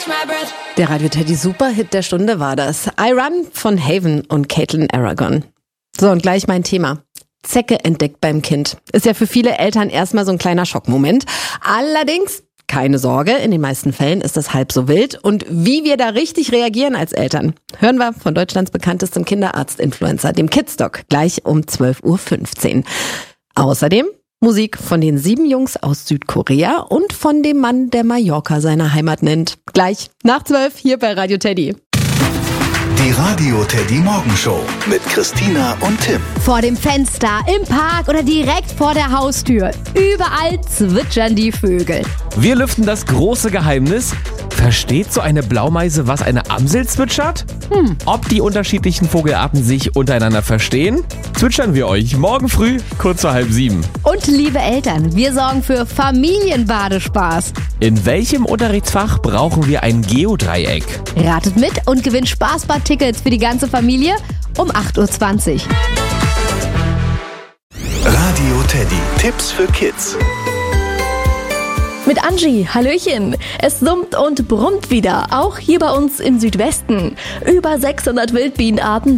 Der Radio Teddy Superhit der Stunde war das. I Run von Haven und Caitlin Aragon. So, und gleich mein Thema. Zecke entdeckt beim Kind. Ist ja für viele Eltern erstmal so ein kleiner Schockmoment. Allerdings, keine Sorge, in den meisten Fällen ist das halb so wild. Und wie wir da richtig reagieren als Eltern, hören wir von Deutschlands bekanntestem Kinderarzt-Influencer, dem Kidsdoc, gleich um 12.15 Uhr. Außerdem Musik von den 7 Jungs aus Südkorea und von dem Mann, der Mallorca seine Heimat nennt. Gleich nach 12 hier bei Radio Teddy. Die Radio Teddy Morgenshow mit Christina und Tim. Vor dem Fenster, im Park oder direkt vor der Haustür. Überall zwitschern die Vögel. Wir lüften das große Geheimnis. Versteht so eine Blaumeise, was eine Amsel zwitschert? Ob die unterschiedlichen Vogelarten sich untereinander verstehen? Zwitschern wir euch morgen früh, kurz vor 6:30. Und liebe Eltern, wir sorgen für Familienbadespaß. In welchem Unterrichtsfach brauchen wir ein Geodreieck? Ratet mit und gewinnt Spaßbad-Tickets für die ganze Familie um 8.20 Uhr. Radio Teddy. Tipps für Kids. Mit Angie, Hallöchen. Es summt und brummt wieder, auch hier bei uns im Südwesten. Über 600 Wildbienenarten